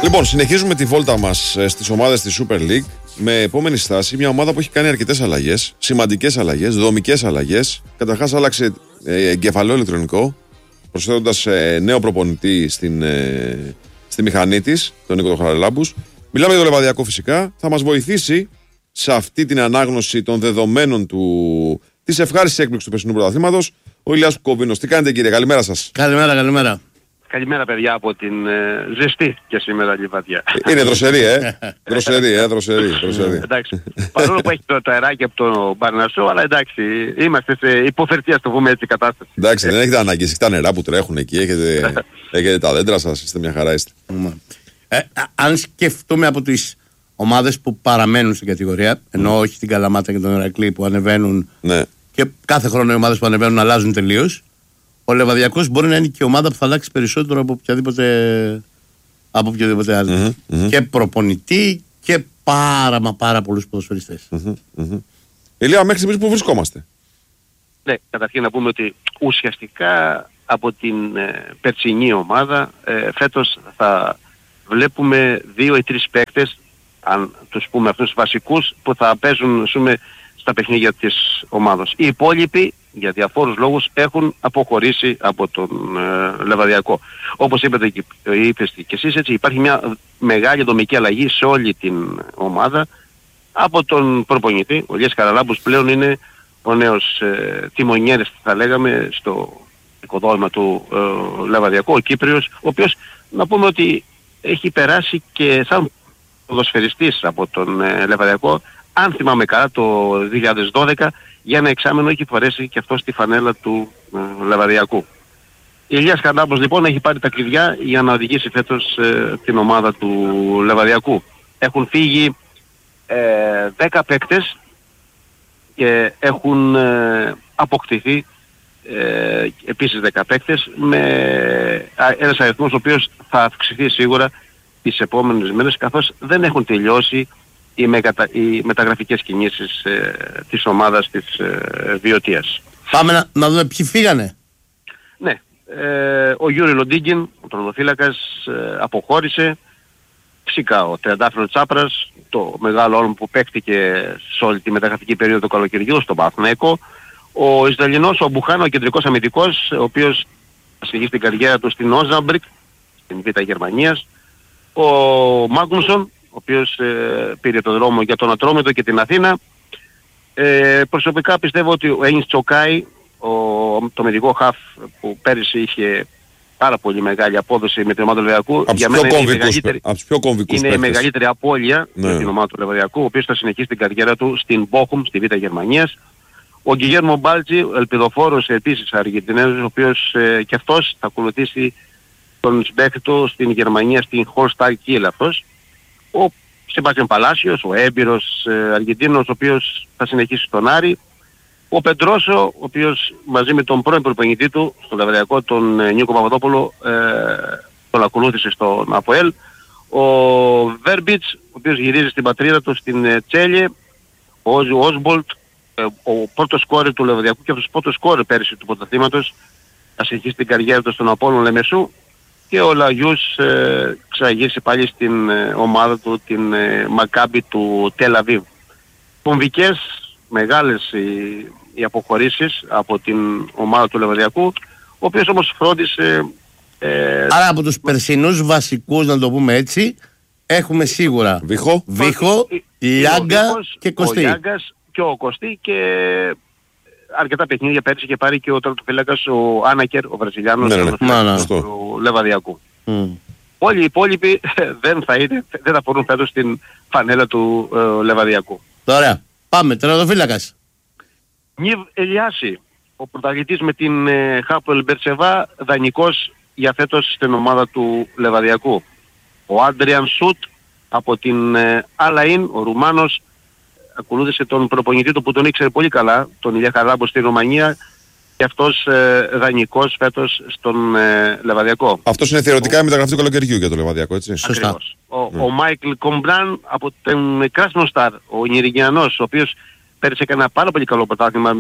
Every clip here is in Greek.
Λοιπόν, συνεχίζουμε τη βόλτα μας στις ομάδες της Super League με επόμενη στάση μια ομάδα που έχει κάνει αρκετές αλλαγές, σημαντικές αλλαγές, δομικές αλλαγές. Καταρχάς άλλαξε εγκεφαλό ηλεκτρονικό, προσθέτοντας νέο προπονητή στη μηχανή της, τον Νίκο Χαραλάμπους. Μιλάμε για το Λεβαδιακό φυσικά. Θα μας βοηθήσει σε αυτή την ανάγνωση των δεδομένων της ευχάριστης έκπληξης του περσινού πρωταθλήματος ο Ηλιάς Κουκοβίνος. Τι κάνετε, κύριε? Καλημέρα σας. Καλημέρα. Καλημέρα, παιδιά, από την ζεστή και σήμερα Λιβαδιά. Είναι δροσερή, δροσερή. Εντάξει, παρόλο που έχει το αεράκι από τον Παρνασσό, αλλά εντάξει, είμαστε σε υποφερτία, το πούμε έτσι, κατάσταση. Εντάξει, δεν έχετε ανάγκη, έχετε τα νερά που τρέχουν εκεί, έχετε τα δέντρα σας, είστε μια χαρά είστε. Αν σκεφτούμε από τις ομάδες που παραμένουν στην κατηγορία, ενώ όχι την Καλαμάτα και τον Ηρακλή που ανεβαίνουν, ναι. Και κάθε χρόνο οι ομάδες που ανεβαίνουν αλλάζουν τελείως. Ο Λεβαδιακός μπορεί να είναι και η ομάδα που θα αλλάξει περισσότερο από οποιοδήποτε άλλο. Και προπονητή και πάρα πολλούς ποδοσφαιριστές. Ηλία, μέχρι στιγμής που βρισκόμαστε? Ναι, καταρχήν να πούμε ότι ουσιαστικά από την περσινή ομάδα φέτος θα βλέπουμε 2 ή 3 παίκτες, αν τους πούμε αυτούς τους βασικούς, που θα παίζουν στα παιχνίδια της ομάδας. Οι υπόλοιποι για διαφόρους λόγους έχουν αποχωρήσει από τον Λεβαδιακό. Όπως είπατε και εσείς, έτσι, υπάρχει μια μεγάλη δομική αλλαγή σε όλη την ομάδα από τον προπονητή. Ο Ηλιάς Χαραλάμπους πλέον είναι ο νέος τιμονιέρης, θα λέγαμε, στο οικοδόμημα του Λεβαδιακού, ο Κύπριος, ο οποίος να πούμε ότι έχει περάσει και σαν ποδοσφαιριστής από τον Λεβαδιακό. Αν θυμάμαι καλά, το 2012 για ένα εξάμηνο έχει φορέσει και αυτό στη φανέλα του Λεβαδιακού. Ηλιάς Χαραλάμπους λοιπόν έχει πάρει τα κλειδιά για να οδηγήσει φέτος την ομάδα του Λεβαδιακού. Έχουν φύγει 10 παίκτες και έχουν αποκτηθεί επίσης 10 παίκτες με ένας αριθμός ο οποίος θα αυξηθεί σίγουρα τις επόμενες μέρες, καθώς δεν έχουν τελειώσει οι μεταγραφικές κινήσεις της ομάδας της Βιωτίας. Πάμε να δούμε ποιοι φύγανε. Ναι, ο Γιούρι Λοντίγκιν, ο τερματοφύλακας, αποχώρησε. Φυσικά ο Τριαντάφυλλος Τσάπρας, το μεγάλο όνομα που παίχτηκε σε όλη τη μεταγραφική περίοδο του καλοκαιριού στον Παναθηναϊκό. Ο Ισραηλινός, ο Μπουχάνο, ο κεντρικός αμυντικός, ο οποίος συνεχίζει την καριέρα του στην Όζαμπρικ, στην Β' Γερμανίας. Ο Μάγνουσον, ο οποίος πήρε τον δρόμο για τον Ατρόμητο και την Αθήνα. Προσωπικά πιστεύω ότι ο Ένις Τσοκάι, το μυδικό χαφ που πέρυσι είχε πάρα πολύ μεγάλη απόδοση με την ομάδα του Λεβαδιακού, για μένα είναι η μεγαλύτερη απώλεια για την ομάδα του Λεβαδιακού, ο οποίος θα συνεχίσει την καριέρα του στην Μπόχουμ, στη Β' Γερμανίας. Ο Γκιγέρμο Μπάλτζι, ο ελπιδοφόρος επίσης Αργεντινέζος, ο οποίος και αυτός θα ακολουθήσει τον συμπαίχτη του στην Γερμανία, στην Holstein Kiel αυτός. Ο Σεμπάστιαν Παλάσιος, ο έμπειρος Αργεντίνος, ο οποίος θα συνεχίσει στον Άρη. Ο Πεντρόσο, ο οποίος μαζί με τον πρώην προπονητή του, στον Λεβαδιακό, τον Νίκο Παπαδόπουλο, τον ακολούθησε στον ΑΠΟΕΛ. Ο Βέρμπιτς, ο οποίος γυρίζει στην πατρίδα του, στην Τσέλιε. Ο Όσμπολτ, ο πρώτος σκόρερ του Λεβαδιακού και αυτός πρώτος σκόρερ πέρυσι του πρωταθλήματος, θα συνεχίσει την καριέρα του στον Απόλλων Λεμεσού. Και ο Λαγιούς ξαναγύρισε πάλι στην ομάδα του, την Μακάμπι του Τελαβίβ. Κομβικές, μεγάλες οι αποχωρήσεις από την ομάδα του Λεβαδιακού, ο οποίος όμως φρόντισε... Άρα από τους περσινούς βασικούς, να το πούμε έτσι, έχουμε σίγουρα Βίχο, Λιάγκα και Κωστή. Ο Λιάγκας και ο Κωστή, και αρκετά παιχνίδια πέρυσι και πάρει και ο τερματοφύλακας ο Άνακερ, ο Βραζιλιάνος του Λεβαδιακού. Όλοι οι υπόλοιποι δεν θα φορούν φέτος στην φανέλα του Λεβαδιακού. Ωραία, πάμε, τερματοφύλακας. Νιβ Ελιάση, ο πρωταγωνιστής με την Χάπολ Μπερσεβά, δανεικός για φέτος στην ομάδα του Λεβαδιακού. Ο Άντριαν Σούτ από την Αλαΐν, ο Ρουμάνος, ακολούθησε τον προπονητή του που τον ήξερε πολύ καλά, τον Ηλιά Χαραλάμπο στη Ρουμανία, και αυτός δανεικός φέτος στον Λεβαδιακό. Αυτός είναι θεωρητικά η μεταγραφή του καλοκαιριού για το Λεβαδιακό, έτσι. Σωστά. Ο Μάικλ Κομπράν από τον Κράσνοσταρ, ο Νιγηριανός, ο οποίος πέρυσι έκανε ένα πάρα πολύ καλό πρωτάθλημα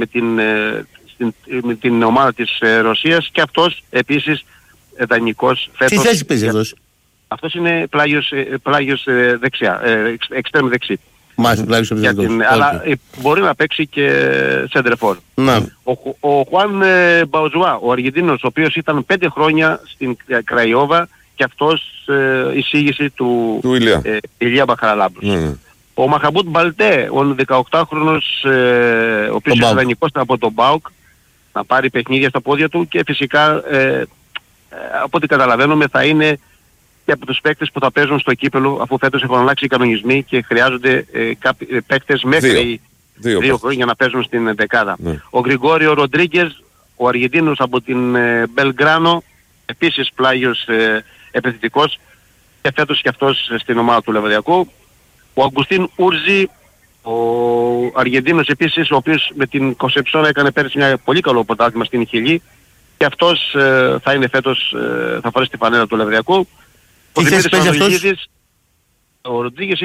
με την ομάδα της Ρωσίας, και αυτός επίσης δανεικός φέτος. Τι θέση παίζει αυτός? Αυτός είναι πλάγιος δεξιά, εξτρέμ δεξί. Μάλιστα, πλάγιος επιθετικός. Αλλά μπορεί να παίξει και σεντρεφόρ. Ο Χουάν Μπαουζουά, ο Αργεντίνος, ο οποίος ήταν 5 χρόνια στην Κραϊόβα και αυτός εισήγηση του Ηλία Μπαχαραλάμπους. Ο Μαχαμπούτ Μπαλτέ, ο 18χρονος, ο οποίος είναι δανεικός από τον ΠΑΟΚ, να πάρει παιχνίδια στα πόδια του και φυσικά από ό,τι καταλαβαίνουμε θα είναι και από τους παίκτες που θα παίζουν στο κύπελλο, αφού φέτος έχουν αλλάξει οι κανονισμοί και χρειάζονται κάποιοι παίκτες μέχρι 2 χρόνια να παίζουν στην δεκάδα. Ο Γρηγόριο Ροντρίγκες, ο Αργεντίνος από την Μπελγκράνο, επίσης πλάγιος επιθετικός και φέτος και αυτός στην ομάδα του Λεβαδιακού. Ο Αγκουστίν Ούρζι, ο Αργεντίνος επίσης, ο οποίος με την Κονσεψόνα έκανε πέρυσι μια πολύ καλό πρωτάθλημα στην Χιλή και αυτός θα είναι φέτος, θα φορέσει τη φανέλα του Λεβαδιακού. Ο Δημήτρης Μανολίδης, ο Ροντρίγκες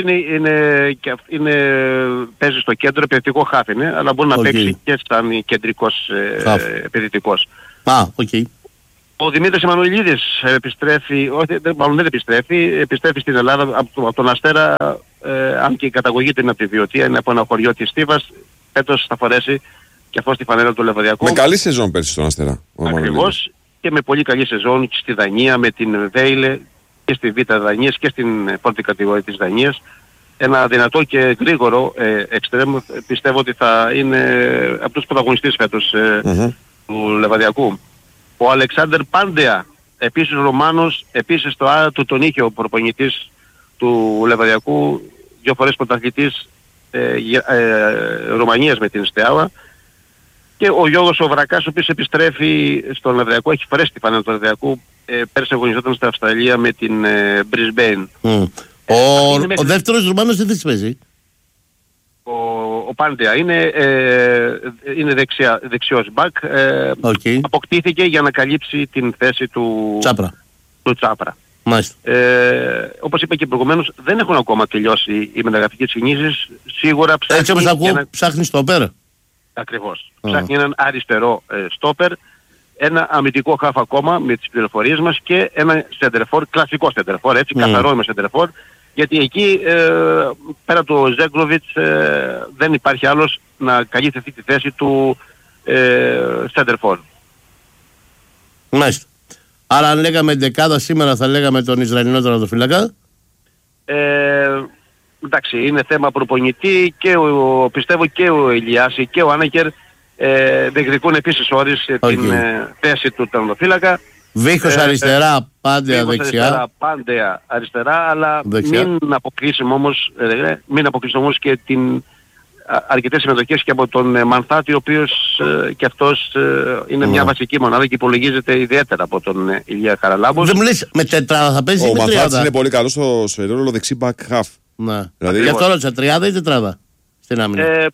παίζει στο κέντρο, επιθετικό χάφ είναι, αλλά μπορεί να παίξει και σαν κεντρικός επιθετικός. Ο Δημήτρης Μανολίδης επιστρέφει, μάλλον δεν επιστρέφει στην Ελλάδα από τον Αστέρα, αν και η καταγωγή του είναι από τη Βιωτία, είναι από ένα χωριό της Στίβας, φέτος θα φορέσει και αυτό στη φανέλα του Λεβαδιακού. Με καλή σεζόν πέρσι στον Αστέρα. Ακριβώς, και με πολύ καλή σεζόν και στη Δανία, με την Βέιλε και στη Β' Δανίας και στην πρώτη κατηγορία της Δανίας. Ένα δυνατό και γρήγορο εξτρέμ, πιστεύω ότι θα είναι από τους πρωταγωνιστές φέτος του Λεβαδιακού. Ο Αλεξάνδερ Πάντεα, επίσης Ρωμάνος, επίσης τον είχε ο προπονητής του Λεβαδιακού, 2 φορές πρωταθλητής Ρουμανίας με την Στεάουα. Και ο Γιώργος ο Βρακάς, ο οποίος επιστρέφει στον Λεβαδιακό, έχει φορέσει τη φανέλα του Λεβαδιακού, πέρσι αγωνιζόταν στην Αυστραλία με την Brisbane. Ο δεύτερος Ρουμάνος τι θέση παίζει? Ο Πάντεα είναι δεξιός μπακ, αποκτήθηκε για να καλύψει την θέση του Τσάπρα. Όπως είπα και προηγουμένως, δεν έχουν ακόμα τελειώσει οι μεταγραφικές κινήσεις. Σίγουρα ψάχνει... Έτσι όπως ακούω, ψάχνει στόπερ. Ακριβώς. Ψάχνει έναν αριστερό στόπερ, ένα αμυντικό χαφ ακόμα με τις πληροφορίες μας και ένα σεντερφόρ, κλασικό σεντερφόρ, έτσι, καθαρό με σεντερφόρ, γιατί εκεί πέρα από το Ζέγκροβιτς δεν υπάρχει άλλος να καλύψει αυτή τη θέση του σεντερφόρ. Μάλιστα. Άρα αν λέγαμε δεκάδα σήμερα θα λέγαμε τον Ισραηλινό τερματοφύλακα. Εντάξει, είναι θέμα προπονητή και πιστεύω και ο Ηλιάση και ο Άνεκερ διεκδικούν επίσης όρις την θέση του τερματοφύλακα. Βίχος αριστερά, Πάντεα δεξιά. Πάντεα αριστερά, αλλά μην αποκλείσουμε όμως και την αρκετές συμμετοχές και από τον Μανθάτη, ο οποίος και αυτός είναι μια βασική μονάδα και υπολογίζεται ιδιαίτερα από τον Ηλία Χαραλάμπους. Δεν μου λες με τετράδα θα παίζει ή με τριάδα? Ο Μανθάτης είναι πολύ καλός στο σφαιρόλο δεξί back half. Ναι. Δηλαδή... Γι' αυτό ρώτησα, τριάδα ή τετράδα στην άμυνα?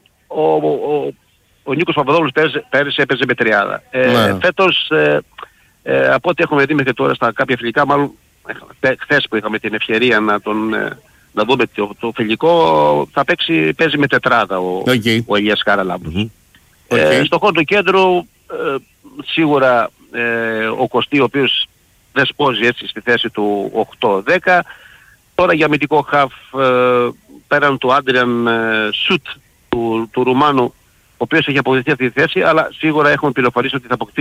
Ο Νίκος Παπαδόπουλος πέρυσι έπαιζε με τριάδα. Φέτος, από ό,τι έχουμε δει μέχρι τώρα στα κάποια φιλικά, μάλλον χθες που είχαμε την ευκαιρία να δούμε το φιλικό, θα παίζει με τετράδα ο Ηλίας Χαραλάμπους. Στο χώρο του κέντρου σίγουρα ο Κωστή, ο οποίος δεσπόζει έτσι στη θέση του 8-10. Τώρα για αμυντικό χαφ, πέραν του Άντριαν Σουτ του Ρουμάνου, ο οποίος έχει αποκτηθεί αυτή τη θέση, αλλά σίγουρα έχουμε πληροφορήσει ότι θα αποκτήσει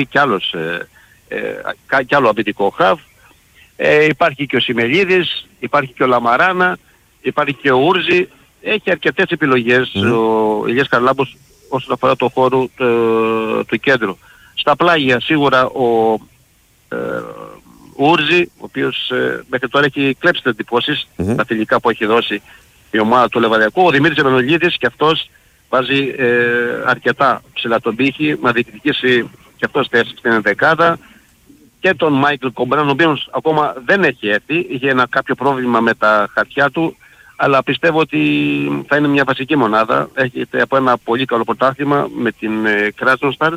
κι άλλο αμυντικό χαφ. Υπάρχει και ο Σιμελίδης, υπάρχει και ο Λαμαράνα, υπάρχει και ο Ούρζι. Έχει αρκετές επιλογές ο Ηλίας Χαραλάμπους όσον αφορά το χώρο του κέντρου. Στα πλάγια σίγουρα ο Ούρζι, ο οποίος μέχρι τώρα έχει κλέψει τις εντυπώσεις, τα φιλικά που έχει δώσει η ομάδα του Λεβαδιακού. Ο Δημήτρης Εμμανολίδης και αυτός βάζει αρκετά ψηλά τον πύχη, να διεκδικήσει και αυτός θέση στην δεκάδα. Και τον Μάικλ Κομπράν, ο οποίος ακόμα δεν έχει έρθει, είχε κάποιο πρόβλημα με τα χαρτιά του, αλλά πιστεύω ότι θα είναι μια βασική μονάδα. Έχετε από ένα πολύ καλό πρωτάθλημα με την Κράσνονσταρ.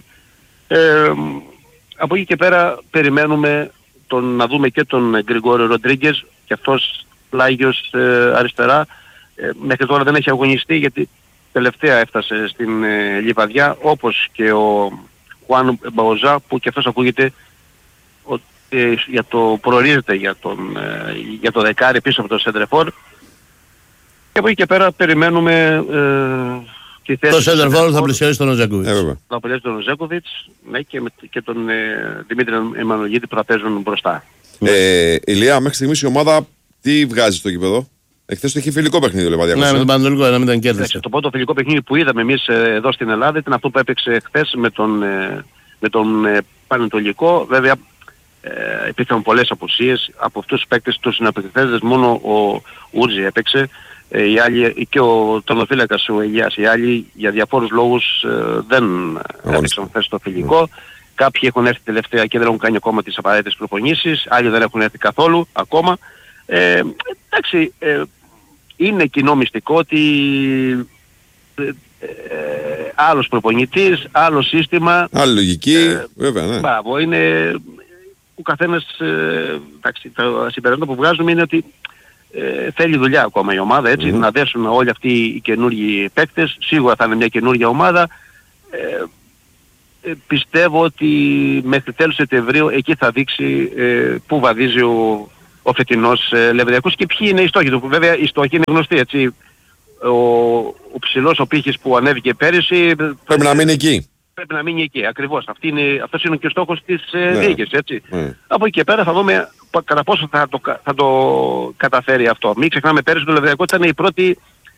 Από εκεί και πέρα περιμένουμε να δούμε και τον Γρηγόριο Ροντρίγκες, και αυτός πλάγιος αριστερά. Μέχρι τώρα δεν έχει αγωνιστεί γιατί τελευταία έφτασε στην Λιβαδιά, όπως και ο Χουάν Μπαοζά, που και αυτός ακούγεται προορίζεται για το δεκάρι πίσω από το σεντρεφόρ. Και από εκεί και πέρα περιμένουμε τη θέση. Το σεντρεφόρ θα πλησιάσει τον Οζέκοβιτς. Θα πλησιάσει τον Οζέκοβιτς, ναι, και τον Δημήτρη Εμμανογίτη που θα παίζουν μπροστά. Ηλία, μέχρι στιγμής η ομάδα τι βγάζει στο γήπεδο? Εχθές το είχε φιλικό παιχνίδι ο Λεβαδιακός. Ναι, με τον Πανατολικό 1-0 κέρδισε. Το πρώτο φιλικό παιχνίδι που είδαμε εμείς εδώ στην Ελλάδα ήταν αυτό που έπαιξε χθες με τον Πανατολικό. Βέβαια υπήρχαν πολλές απουσίες από αυτούς τους παίκτες, τους συναπαικτές, μόνο ο Ούρτζι έπαιξε. Οι άλλοι, και ο τερματοφύλακας ο Ηλιάς, οι άλλοι για διαφόρους λόγους δεν έπαιξαν χθες στο φιλικό. Κάποιοι έχουν έρθει τελευταία και δεν έχουν κάνει ακόμα τις απαραίτητες προπονήσεις, άλλοι δεν έχουν έρθει καθόλου ακόμα. Εντάξει, είναι κοινό μυστικό ότι άλλος προπονητής, άλλο σύστημα. Άλλη λογική, βέβαια, ναι. Μπράβο, είναι ο καθένας, εντάξει, τα συμπεράσματα που βγάζουμε είναι ότι θέλει δουλειά ακόμα η ομάδα, έτσι, να δέσουν όλοι αυτοί οι καινούργιοι παίκτες. Σίγουρα θα είναι μια καινούργια ομάδα. Πιστεύω ότι μέχρι τέλος Σεπτεμβρίου εκεί θα δείξει πού βαδίζει ο φετινός Λεβαδιακός και ποιοι είναι οι στόχοι του. Βέβαια οι στόχοι είναι γνωστοί, έτσι. Ο ψηλός ο πύχης που ανέβηκε πέρυσι πρέπει να μείνει εκεί. Πρέπει να μείνει εκεί, ακριβώς. Αυτός είναι και ο στόχος της διοίκησης, έτσι. Από εκεί και πέρα θα δούμε κατά πόσο θα το καταφέρει αυτό. Μην ξεχνάμε, πέρυσι το Λεβαδιακό ήταν η πρώτη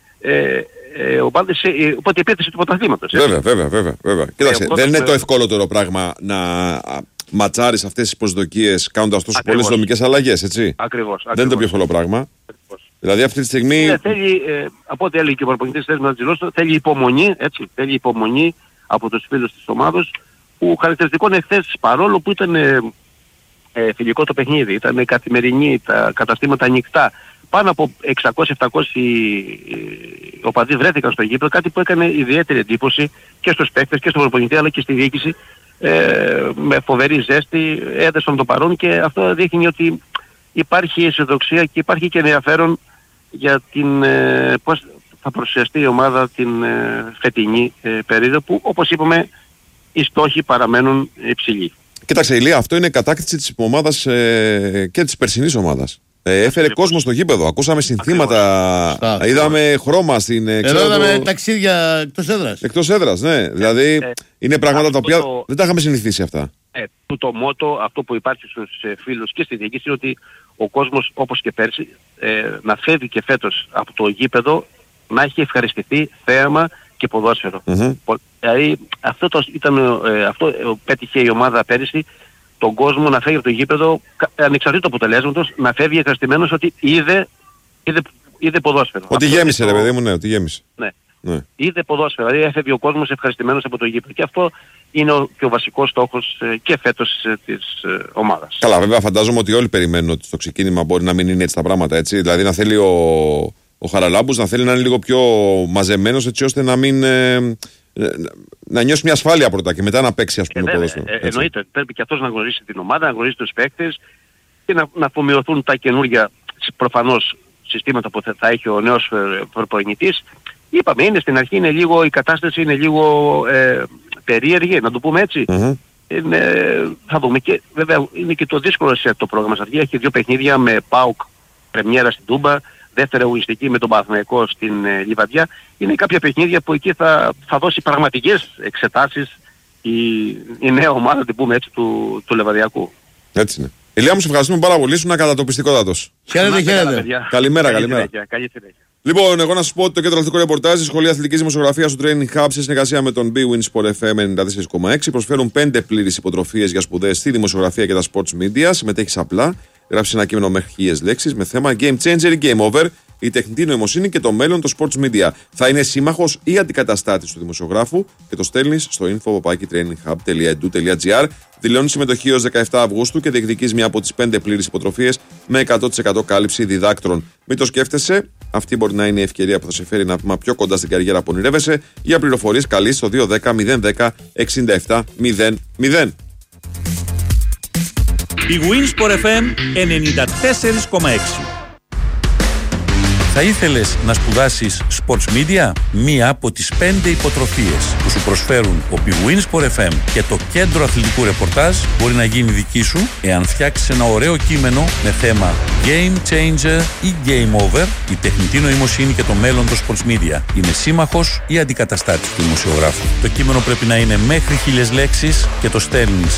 οπότε επίθεση του πρωταθλήματος. Βέβαια. Κοίταξε, δεν είναι το ευκολότερο πράγμα να ματσάρεις αυτές τις προσδοκίες κάνοντας τόσο πολλές δομικές αλλαγές, έτσι. Ακριβώς. Δεν είναι το πιο εύκολο πράγμα. Δηλαδή αυτή τη στιγμή... θέλει, από ό,τι έλεγε και ο προπονητής θες να δηλώσω, θέλει υπομονή, έτσι. Θέλει υπομονή από τους φίλους της ομάδος, που χαρακτηριστικό είναι χθες, παρόλο που ήταν φιλικό το παιχνίδι, ήταν καθημερινή, τα καταστήματα ανοιχτά. Πάνω από 600-700 οπαδοί βρέθηκαν στο γήπεδο, κάτι που έκανε ιδιαίτερη εντύπωση και στους παίκτες και στον προπονητή αλλά και στη διοίκηση. Με φοβερή ζέστη έδεσαν το παρόν και αυτό δείχνει ότι υπάρχει αισιοδοξία και υπάρχει και ενδιαφέρον για πώς θα παρουσιαστεί η ομάδα την φετινή περίοδο που, όπως είπαμε, οι στόχοι παραμένουν υψηλοί. Κοίταξε, Ηλία, αυτό είναι κατάκτηση της ομάδας και της περσινής ομάδας. Έφερε κόσμο στο γήπεδο, ακούσαμε συνθήματα, είδαμε χρώμα στην εδώ είδαμε ταξίδια εκτός έδρας. Εκτός έδρας, ναι. Δηλαδή είναι πράγματα τα οποία δεν τα είχαμε συνηθίσει αυτά. Το μότο, αυτό που υπάρχει στους φίλους και στη διοίκηση, είναι ότι ο κόσμος, όπως και πέρσι, να φεύγει και φέτος από το γήπεδο, να έχει ευχαριστηθεί θέαμα και ποδόσφαιρο. Δηλαδή αυτό πέτυχε η ομάδα πέρυσι, τον κόσμο να φεύγει από το γήπεδο, ανεξαρτήτως αποτελέσματος, να φεύγει ευχαριστημένος ότι είδε ποδόσφαιρο. Ότι γέμισε, ρε παιδί μου, ναι, ότι γέμισε. Ναι. Είδε ποδόσφαιρο, δηλαδή έφευγε ο κόσμος ευχαριστημένος από το γήπεδο. Και αυτό είναι και ο βασικός στόχος και φέτος της ομάδας. Καλά, βέβαια φαντάζομαι ότι όλοι περιμένουν ότι στο ξεκίνημα μπορεί να μην είναι έτσι τα πράγματα, έτσι. Δηλαδή να θέλει ο Χαραλάμπους να θέλει να είναι λίγο πιο μαζεμένος, έτσι ώστε να μην... να νιώσει μια ασφάλεια πρώτα και μετά να παίξει, ας πούμε, ποδόσφαιρο. Εννοείται, πρέπει και αυτός να γνωρίσει την ομάδα, να γνωρίσει τους παίκτες και να αφομοιωθούν τα καινούργια προφανώς συστήματα που θα έχει ο νέος προπονητής. Είπαμε, είναι στην αρχή, η κατάσταση είναι λίγο περίεργη, να το πούμε έτσι. Θα δούμε, και βέβαια είναι και το δύσκολο σε το πρόγραμμα σας. Έχει 2 παιχνίδια με ΠΑΟΚ πρεμιέρα στην Τούμπα, δεύτερη αγωνιστική με τον Παναθηναϊκό στην Λιβαδιά. Είναι κάποια παιχνίδια που εκεί θα δώσει πραγματικές εξετάσεις η νέα ομάδα, την πούμε έτσι, του Λιβαδιακού. Έτσι είναι. Ηλία μου, σε ευχαριστούμε πάρα πολύ, ήσουν κατατοπιστικότατος. Χαίρετε. Καλημέρα. Καλή συνέχεια. Λοιπόν, εγώ να σας πω ότι το κέντρο αθλητικό ρεπορτάζ στη Σχολή Αθλητικής Δημοσιογραφίας του Training Hub σε συνεργασία με τον BWIN Sport FM 94,6 προσφέρουν 5 πλήρεις υποτροφίες για σπουδές στη δημοσιογραφία και τα sports media. Συμμετέχεις απλά, γράψεις ένα κείμενο μέχρι 1000 λέξεις με θέμα Game Changer ή Game Over, η τεχνητή νοημοσύνη και το μέλλον των sports media. Θα είναι σύμμαχος ή αντικαταστάτης του δημοσιογράφου και το στέλνεις στο info@traininghub.edu.gr. Δηλώνεις συμμετοχή ως 17 Αυγούστου και διεκδικείς μια από τις 5 πλήρεις υποτροφίες με 100% κάλυψη διδάκτρων. Μην το σκέφτεσαι, αυτή μπορεί να είναι η ευκαιρία που θα σε φέρει ένα βήμα πιο κοντά στην καριέρα που ονειρεύεσαι. Για πληροφορίες καλείς στο 210 010 67 00. Η Winsport FM 94,6. Θα ήθελες να σπουδάσεις Sports Media? Μία από τις 5 υποτροφίες που σου προσφέρουν ο Big Win Sport FM και το Κέντρο Αθλητικού Ρεπορτάζ μπορεί να γίνει δική σου εάν φτιάξεις ένα ωραίο κείμενο με θέμα Game Changer ή Game Over. Η τεχνητή νοημοσύνη και το μέλλον των Sports Media είναι σύμμαχος ή αντικαταστάτης του δημοσιογράφου. Το κείμενο πρέπει να είναι μέχρι 1000 λέξεις και το στέλνεις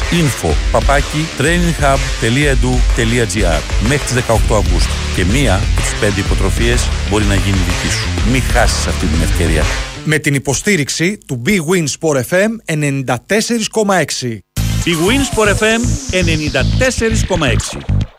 info@traininghub.edu.gr μέχρι τις 18 Αυγούστου. Και μία από τις 5 υποτροφίες μπορεί να γίνει δική σου. Μην χάσεις αυτή την ευκαιρία. Με την υποστήριξη του Big Win Sport FM 94,6. Big Win Sport FM 94,6.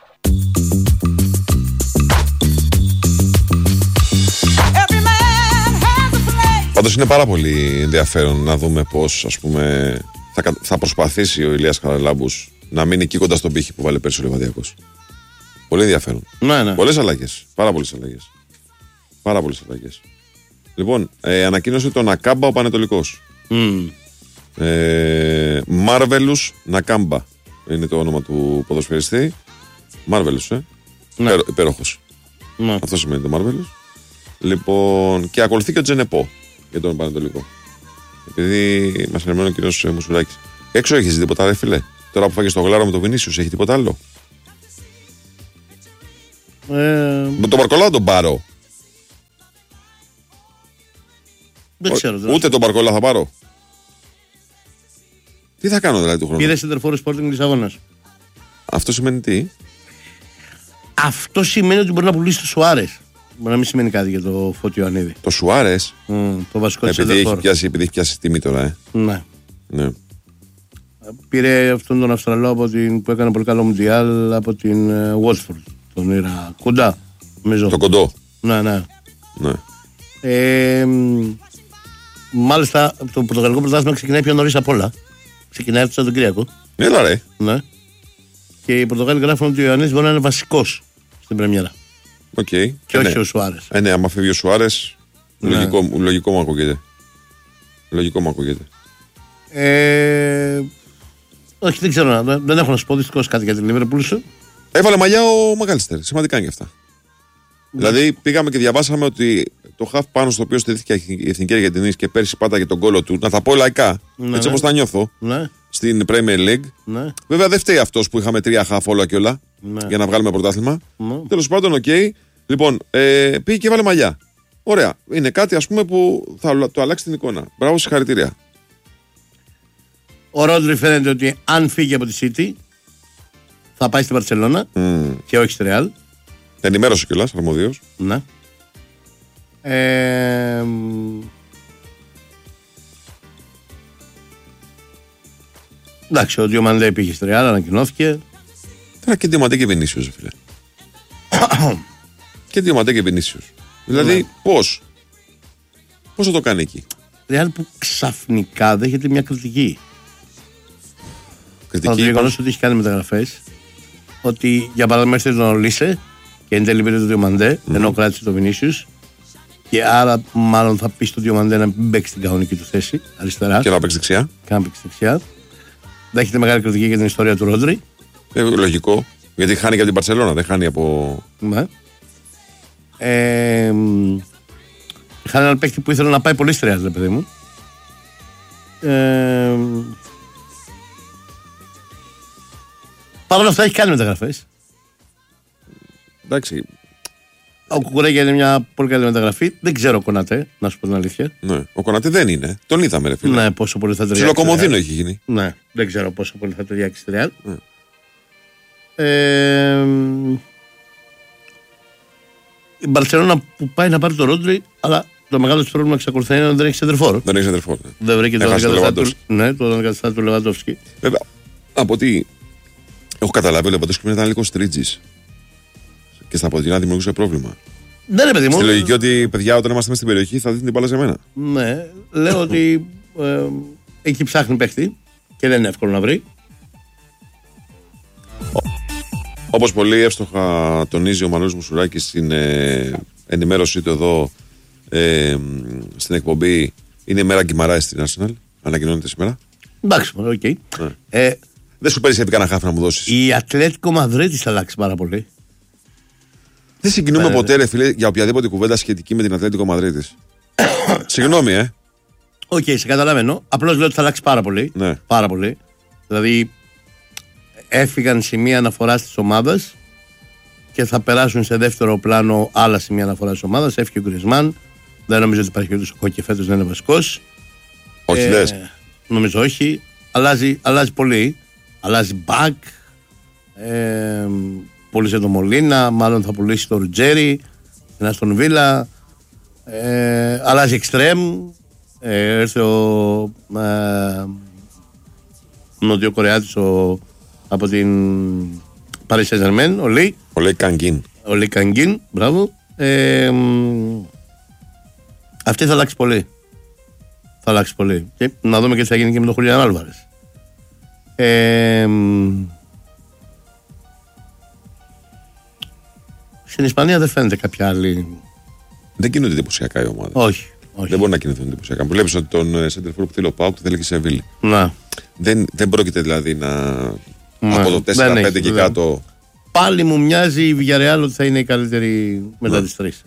Πάντως είναι πάρα πολύ ενδιαφέρον να δούμε πώς, ας πούμε, θα προσπαθήσει ο Ηλίας Χαραλάμπους να μείνει εκεί κοντά στον πύχη που βάλε πέρσι ο Λεβαδιακός. Πολύ ενδιαφέρον. Ναι. Πολλές αλλαγές. Πάρα πολλές αλλαγές. Λοιπόν, ανακοίνωσε το Νακάμπα ο Πανετολικός. Μάρβελους Νακάμπα είναι το όνομα του ποδοσφαιριστή. Μάρβελους, Ναι. Υπέροχος. Ναι. Αυτό σημαίνει το Μάρβελους. Λοιπόν, και ακολουθεί και ο Τζενεπό για τον Πανετολικό. Επειδή μας ενημερώνει ο κύριος Μουσουράκης. Έξω έχεις τίποτα, ρε φίλε? Τώρα που φάγες το γλάρο με τον Βινίσιους, έχει τίποτα άλλο? Με τον Μπαρκολά τον πάρω. Δεν ξέρω. Ούτε τον Μπαρκολά θα πάρω. Τι θα κάνω δηλαδή του χρόνου? Πήρε σεντερφόρ Sporting Λισαβόνας. Αυτό σημαίνει τι? Αυτό σημαίνει ότι μπορεί να πουλήσει το Σουάρες. Μπορεί να μην σημαίνει κάτι για το Φώτη Ιωαννίδη. Το Σουάρες. Το βασικό της Επειδή σεντερφόρ. έχει πιάσει τιμή τώρα, Ναι. Ναι. Πήρε αυτόν τον Αυστραλό που έκανε πολύ καλό Μουντιάλ από την Watford. Τον Ήρα κοντά. Το κοντό. Ναι. Ναι. Μάλιστα το πορτογαλικό πρωτάθλημα ξεκινάει πιο νωρίς απ' όλα. Ξεκινάει από το Σαββατοκύριακο. Έλα ρε. Ναι. Και οι Πορτογάλοι γράφουν ότι ο Ιωαννίδης μπορεί να είναι βασικός στην πρεμιέρα. Okay. Και όχι ο Σουάρες. Ναι, άμα φεύγει ο Σουάρες, λογικό μου ακούγεται. Όχι, δεν ξέρω. Δεν έχω να σου πω δυστυχώς κάτι για την Λίβερπουλ σου. Έβαλε μαλλιά ο Μακάλιστερ. Σημαντικά είναι και αυτά. Δηλαδή πήγαμε και διαβάσαμε ότι το χαφ πάνω στο οποίο στηρίχθηκε η Εθνική Αργεντινής και πέρσι πάταγε τον κόλο του, να τα πω λαϊκά, έτσι όπως τα νιώθω, στην Premier League. Ναι. Βέβαια δεν φταίει αυτός που είχαμε 3 χαφ όλα και όλα για να βγάλουμε πρωτάθλημα. Τέλος πάντων, οκ. Λοιπόν, πήγε και έβαλε μαλλιά. Ωραία. Είναι κάτι, ας πούμε, που θα το αλλάξει την εικόνα. Μπράβο, συγχαρητήρια. Ο Ρόντρι φαίνεται ότι αν φύγει από τη City θα πάει στην Μπαρσελόνα και όχι στη Ρεάλ. Ενημέρωσε κιόλας, αρμοδίος. Ναι. Εντάξει, ο Διομαντέ πήγε στη Ρεάλ, ανακοινώθηκε. Τώρα και Διομαντέ και Βινίσιος, φίλε. Και Διομαντέ και Βινίσιος. Δηλαδή, πώς θα το κάνει εκεί? Ρεάλ που ξαφνικά δέχεται μια κριτική. Το γεγονός ότι έχει κάνει μεταγραφές, ότι για παράδειγμα έρθει τον Ολίσε και εν τέλει πήρε το Διομαντέ, ενώ κράτησε το Βινίσιους, και άρα μάλλον θα πει στο Διομαντέ να μην παίξει την κανονική του θέση αριστερά. Και να παίξει δεξιά. Δέχεται μεγάλη κριτική για την ιστορία του Ρόντρι. Λογικό. Γιατί χάνει και από την Μπαρσελόνα, δεν χάνει από. Ναι. Είχαν έναν παίκτη που ήθελε να πάει πολύ στη Ρεάλ, παιδί μου. Παρ' όλα αυτά έχει κάνει μεταγραφές. Εντάξει. Ο Κουκουρέγια είναι μια πολύ καλή μεταγραφή. Δεν ξέρω ο Κονατέ, να σου πω την αλήθεια. Ναι. Ο Κονατέ δεν είναι. Τον είδαμε, ρε φίλε. Ναι, πόσο πολύ θα ταιριάξει. Ψιλοκομωδίνο έχει γίνει. Ναι, δεν ξέρω πόσο πολύ θα ταιριάξει στη Ρεάλ. Η Μπαρσελόνα που πάει να πάρει το Ρόντρι, αλλά το μεγάλο της πρόβλημα εξακολουθεί να είναι ότι δεν έχει σεντερφόρ. Δεν έχει σεντερφόρ. Δεν βρήκε το αντικαταστάτη του Λεβαντόφσκι. Βέβαια, από ό,τι έχω καταλάβει, ο Λεβαντόφσκι ήταν λίγο τρίτζης. Και στα ποδηλά δημιουργούσε πρόβλημα. Ναι, ρε παιδί μου. Στη λογική ότι παιδιά, όταν είμαστε μέσα στην περιοχή, θα δείτε την μπάλα σε μένα. Ναι, λέω ότι εκεί ψάχνει παίχτη και δεν είναι εύκολο να βρει. Όπως πολύ εύστοχα τονίζει ο Μανώλης Μουσουράκης στην ενημέρωσή του εδώ στην εκπομπή, είναι η μέρα Γκιμαράης στην Arsenal. Ανακοινώνεται σήμερα. Εντάξει, οκ. Δεν σου περισσεύει κανένα χάφ να μου δώσεις? Η Ατλέτικο Μαδρίτης θα αλλάξει πάρα πολύ. Δεν συγκινούμε ποτέ, ρε φίλε, για οποιαδήποτε κουβέντα σχετική με την Ατλέτικο Μαδρίτης. Συγγνώμη, Οκ, σε καταλαβαίνω. Απλώς λέω ότι θα αλλάξει πάρα πολύ. Ναι. Πάρα πολύ. Δηλαδή, έφυγαν σημεία αναφοράς της ομάδας και θα περάσουν σε δεύτερο πλάνο άλλα σημεία αναφοράς της ομάδας. Έφυγε ο Γκρισμάν. Δεν νομίζω ότι υπάρχει ούτε ο και φέτος δεν είναι βασικός. Όχι, λες. Νομίζω όχι. Αλλάζει πολύ. Αλλάζει μπακ. Πούλησε το Μολίνα. Μάλλον θα πουλήσει το Ρουτζέρι. Στην Αστον Βίλα. Αλλάζει εξτρέμ. Έρθε ο Νοτιοκορεάτης από την Paris Saint-Germain, ο Λί. Ο Λί Καγκίν, μπράβο. Αυτή θα αλλάξει πολύ. Θα αλλάξει πολύ. Και να δούμε και τι θα γίνει και με τον Χουλιάν Άλβαρες. Στην Ισπανία δεν φαίνεται κάποια άλλη. Δεν κινούνται εντυπωσιακά η ομάδα. Όχι. Δεν μπορεί να κινηθούν εντυπωσιακά. Βλέπει ότι τον Σέντερφορ που θέλει ο Πάουκ το θέλει και σε Σεβίλη. Να. Δεν πρόκειται δηλαδή να. Από το 4-5 και κάτω. Πάλι μου μοιάζει η Villarreal ότι θα είναι η καλύτερη μετά τις τρεις.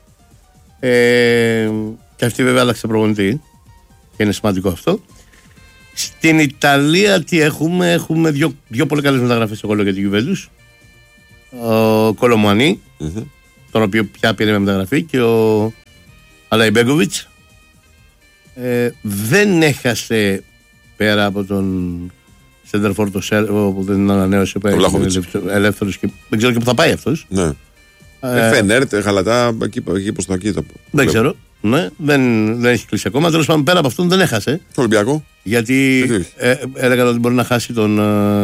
Και αυτή βέβαια άλλαξε προπονητή. Και είναι σημαντικό αυτό. Στην Ιταλία τι έχουμε? Έχουμε δύο πολύ καλές μεταγραφές εγώ λέω για την Juventus. Ο Κολομουανί, τον οποίο πια πήρε με μεταγραφή, και ο Αλαϊμπέγκοβιτς. Δεν έχασε πέρα από τον Σέντερφορ το Σέρβο που δεν ανανέωσε ελεύθερος και δεν ξέρω και που θα πάει αυτός. Ναι. Φενέρτ, Γαλατά, εκεί προς το εκεί. Δεν ξέρω. Ναι, δεν έχει κλείσει ακόμα. Τέλος πάντων, πέρα από αυτόν δεν έχασε. Ολυμπιακό. Γιατί έλεγαν ότι μπορεί να χάσει τον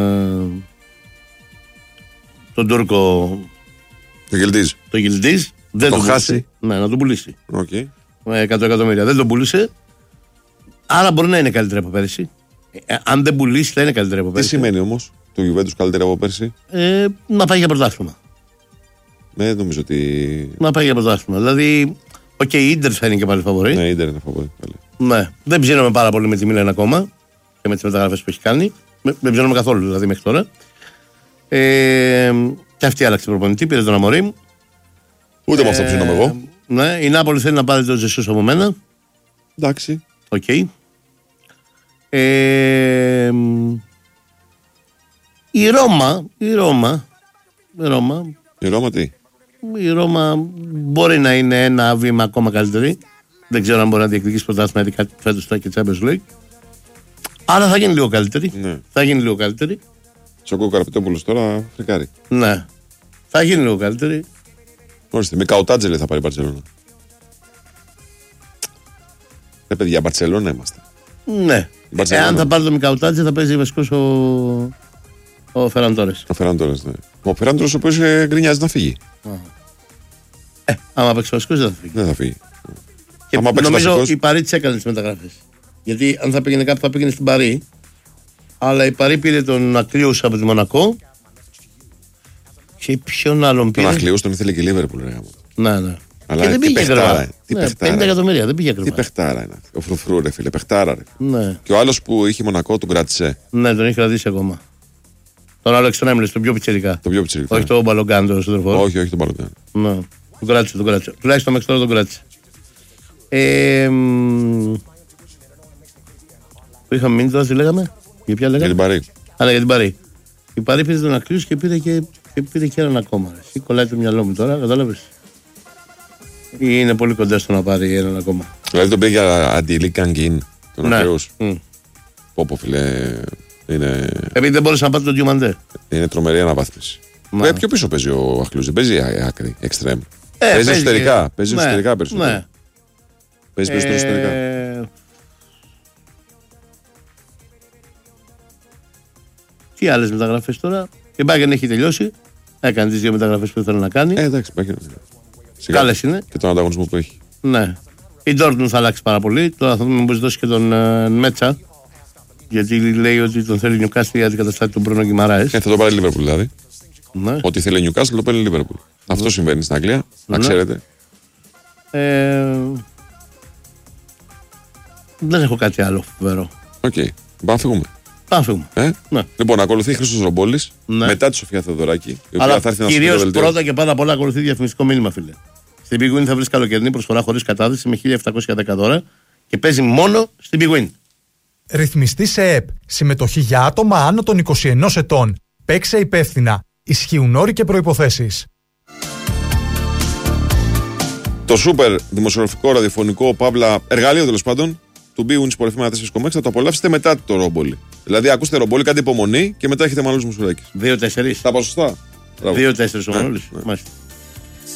Τούρκο. Το Γιλντίζ. Δεν τον χάσει. Ναι, να τον πουλήσει. Okay. Με 100 εκατομμύρια. Δεν τον πούλησε. Άρα μπορεί να είναι καλύτερα από πέρυσι. Αν δεν πουλήσει, θα είναι καλύτερα από πέρυσι. Τι σημαίνει όμως το Juventus καλύτερα από πέρυσι? Να πάει για πρωτάθλημα. Δεν νομίζω ότι. Να πάει για πρωτάθλημα. Δηλαδή, η Ίντερ θα είναι και πάλι φαβορί. Ναι, η Ίντερ είναι φαβορί. Ναι. Δεν ψήνομαι πάρα πολύ με τη Μίλαν ακόμα και με τις μεταγραφές που έχει κάνει. Δεν ψήνομαι καθόλου δηλαδή μέχρι τώρα. Και αυτή άλλαξε προπονητή, πήρε τον Αμορίμ. Ούτε με αυτό ψήνομαι εγώ. Ναι, η Νάπολη θέλει να πάρει τον Ζεσούς από μένα. Εντάξει. Οκ. Η Ρώμα τι? Η Ρώμα μπορεί να είναι ένα βήμα ακόμα καλύτερη. Δεν ξέρω αν μπορεί να διεκδικήσει πρωτάθλημα, γιατί κάτι φέτος θα και Champions League. Άρα θα γίνει λίγο καλύτερη. Ναι. Θα γίνει λίγο καλύτερη. Σοκό Καραπετόπουλος τώρα φρικάρει. Ναι. Θα γίνει λίγο καλύτερη. Ορίστε, με Καουτάτζελε θα πάρει η Μπαρτσελόνα. Παιδιά, Μπαρτσελόνα είμαστε. Ναι. Εάν θα πάρει το Μικαουτάτζε θα παίζει βασικός ο Φεράν Τόρες. Ο Φεράν Τόρες, ναι. Ο Φεράν Τόρες ο οποίος γκρινιάζει να φύγει. Άμα παίξει βασικός δεν θα φύγει. Δεν θα φύγει. Και νομίζω η Παρί της έκανε τις μεταγραφές. Γιατί αν θα πήγαινε κάπου θα πήγαινε στην Παρί. Αλλά η Παρί πήρε τον Ακλίους από τη Μονακό. Και ποιον άλλον πήρε? Τον Ακλίους τον ήθελε και η Λίβερπουλ. Ναι. Αλλά και δεν πήγε γρήγορα. 50 εκατομμύρια, δεν πήγε γρήγορα. Τι παιχτάρα είναι αυτή. Ο Φρουφρού, ρε φίλε, παιχτάρα. Ρε. Ναι. Και ο άλλος που είχε Μονακό τον κράτησε. Ναι, τον έχει κρατήσει ακόμα. Τον άλλο εξτρέμιλε, τον πιο πιτσιρικά. Όχι το Μπαλογκάν, τον σύντροφο. Όχι τον Μπαλογκάν. Ναι. Τον κράτησε. Τουλάχιστον μέχρι τώρα τον κράτησε. Που είχαμε μείνει τώρα, τι λέγαμε? Για ποια λέγαμε? Για την Παρί. Αλλά για την Παρί. Η Παρί πήρε τον Ακλίους και πήρε και έναν ακόμα. Εσύ κολλάει το μυαλό μου τώρα, κατάλαβες? Ή είναι πολύ κοντά στο να πάρει έναν ακόμα? Δηλαδή τον πήγε για Αντιλή Καγκίν, τον Ακλίους. Πόπο φίλε. Είναι... Επειδή δεν μπορούσε να πάρει τον Διουμαντέ. Είναι τρομερή αναβάθμιση. Πιο πίσω παίζει ο Αχλούς, δεν παίζει άκρη, εξτρέμ. Παίζει εσωτερικά. Παίζει εσωτερικά περισσότερο. Ναι. Παίζει περισσότερο εσωτερικά. Τι άλλες μεταγραφές τώρα? Η Bayern έχει τελειώσει. Έκανε τις δύο μεταγραφές που ήθελε να κάνει. Εντάξει, Κάλες είναι. Και τον ανταγωνισμό που έχει. Ναι. Η Dortmund θα αλλάξει πάρα πολύ. Τώρα θα δούμε μήπως δώσει και τον Μέτσα. Γιατί λέει ότι τον θέλει Newcastle για αντικαταστάτη τον Μπρούνο Γκιμαράες. Θα τον πάρει Liverpool δηλαδή. Ναι. Ό,τι θέλει Newcastle το παίρνει Liverpool. Αυτό συμβαίνει στην Αγγλία. Να ξέρετε. Δεν έχω κάτι άλλο φοβερό. Οκ. Πάμε να φύγουμε. Πάμε φύγουμε. Ναι. Λοιπόν, ακολουθεί Χρήστος Ρομπόλης, μετά τη Σοφία Θεοδωράκη. Η οποία θα έρθει να κυρίως πρώτα και πάνω απ' όλα ακολουθεί διαφημιστικό μήνυμα, φίλε. Στην Big Win θα βρεις καλοκαιρινή προσφορά χωρίς κατάθεση με 1.710 δώρα και παίζει μόνο στην Big Win. Ρυθμιστή σε ΕΠ. Συμμετοχή για άτομα άνω των 21 ετών. Παίξε υπεύθυνα. Ισχύουν όροι και προϋποθέσεις. Το σούπερ δημοσιογραφικό, ραδιοφωνικό, παύλα, εργαλείο τέλος πάντων, του Big Win Sport FM 4,6 θα το απολαύσετε μετά το Ρομπόλη. Δηλαδή, ακούστε Ρομπόλη, κάντε υπομονή και μετά έχετε Μανώλης Μουσουράκης. 2-4. Τα ποσοστά. 2-4 ο Μανώλης.